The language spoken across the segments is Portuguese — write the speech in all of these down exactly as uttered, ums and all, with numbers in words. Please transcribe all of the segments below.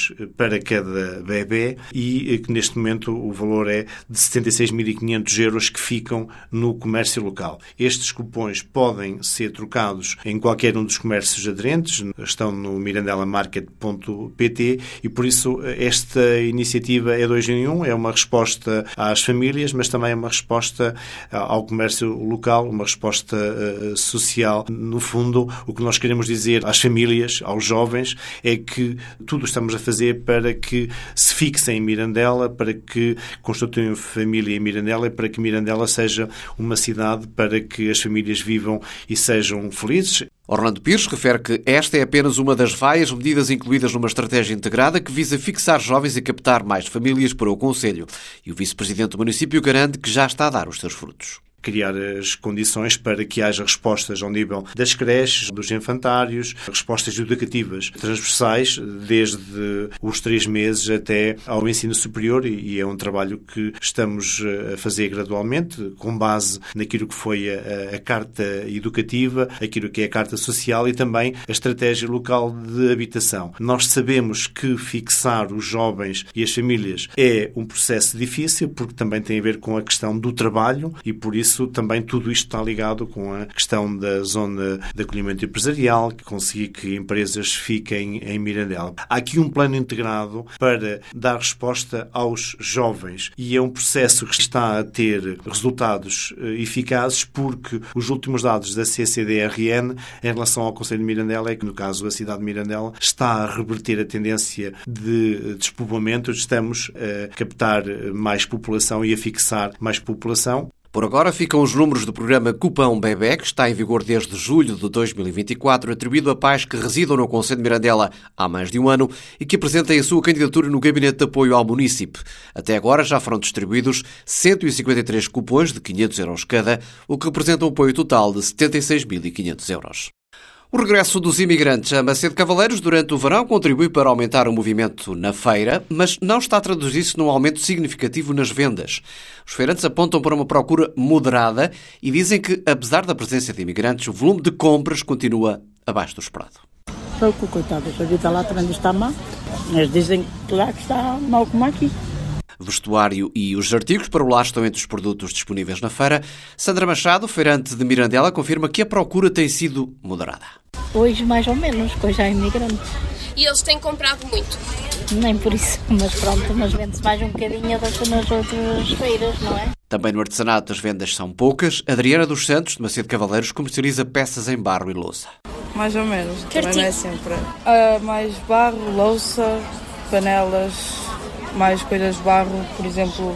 cupons para cada bebê e que neste momento o valor é de setenta e seis mil e quinhentos euros que ficam no comércio local. Estes cupons podem ser trocados em qualquer um dos comércios aderentes, estão no mirandela market ponto pt e por isso esta iniciativa é dois em um, é uma resposta às famílias, mas também é uma resposta ao comércio local, uma resposta uh, social. No fundo, o que nós queremos dizer às famílias, aos jovens, é que tudo estamos a fazer para que se fixem em Mirandela, para que constituam família em Mirandela e para que Mirandela seja uma cidade para que as famílias vivam e sejam felizes. Orlando Pires refere que esta é apenas uma das várias medidas incluídas numa estratégia integrada que visa fixar jovens e captar mais famílias para o concelho. E o vice-presidente do município garante que já está a dar os seus frutos. Criar as condições para que haja respostas ao nível das creches, dos infantários, respostas educativas transversais, desde os três meses até ao ensino superior, e é um trabalho que estamos a fazer gradualmente, com base naquilo que foi a, a Carta Educativa, aquilo que é a Carta Social e também a Estratégia Local de Habitação. Nós sabemos que fixar os jovens e as famílias é um processo difícil, porque também tem a ver com a questão do trabalho e, por isso, Isso, também tudo isto está ligado com a questão da zona de acolhimento empresarial, que conseguir que empresas fiquem em Mirandela. Há aqui um plano integrado para dar resposta aos jovens e é um processo que está a ter resultados eficazes porque os últimos dados da C C D R N em relação ao Concelho de Mirandela é que, no caso, a cidade de Mirandela está a reverter a tendência de despovoamento. Estamos a captar mais população e a fixar mais população. Por agora ficam os números do programa Cupão Bebé, que está em vigor desde julho de dois mil e vinte e quatro, atribuído a pais que residam no Concelho de Mirandela há mais de um ano e que apresentem a sua candidatura no Gabinete de Apoio ao Munícipe. Até agora já foram distribuídos cento e cinquenta e três cupons de quinhentos euros cada, o que representa um apoio total de setenta e seis mil e quinhentos euros. O regresso dos imigrantes a Macedo Cavaleiros durante o verão contribui para aumentar o movimento na feira, mas não está a traduzir-se num aumento significativo nas vendas. Os feirantes apontam para uma procura moderada e dizem que, apesar da presença de imigrantes, o volume de compras continua abaixo do esperado. Pouco, coitado, a vida lá também está má. Eles dizem que lá que está mal como aqui. Vestuário e os artigos para o lar estão entre os produtos disponíveis na feira. Sandra Machado, feirante de Mirandela, confirma que a procura tem sido moderada. Hoje mais ou menos, pois já há imigrantes. E eles têm comprado muito? Nem por isso, mas pronto, mas vende-se mais um bocadinho do que nas outras feiras, não é? Também no artesanato as vendas são poucas. Adriana dos Santos, de Macedo Cavaleiros, comercializa peças em barro e louça. Mais ou menos, também não é sempre. Uh, mais barro, louça, panelas, mais coisas de barro, por exemplo,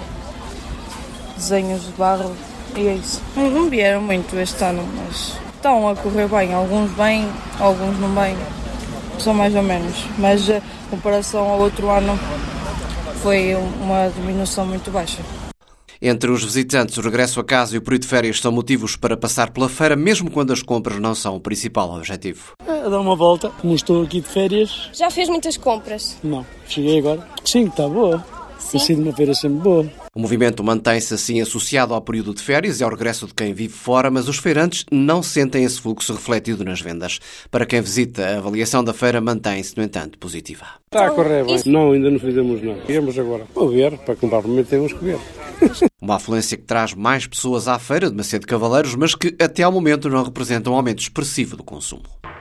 desenhos de barro, e é isso. Não vieram muito este ano, mas estão a correr bem, alguns bem, alguns não bem, são mais ou menos, mas em comparação ao outro ano foi uma diminuição muito baixa. Entre os visitantes, o regresso a casa e o período de férias são motivos para passar pela feira, mesmo quando as compras não são o principal objetivo. É dar uma volta, como estou aqui de férias. Já fez muitas compras? Não, cheguei agora. Sim, está boa. Tem sido uma feira sempre boa. O movimento mantém-se assim associado ao período de férias e ao regresso de quem vive fora, mas os feirantes não sentem esse fluxo refletido nas vendas. Para quem visita, a avaliação da feira mantém-se, no entanto, positiva. Está a correr bem. Não, ainda não fizemos nada. Viemos agora. Vou ver, para comprar primeiro temos que ver. Uma afluência que traz mais pessoas à feira de Macedo Cavaleiros, mas que até ao momento não representa um aumento expressivo do consumo.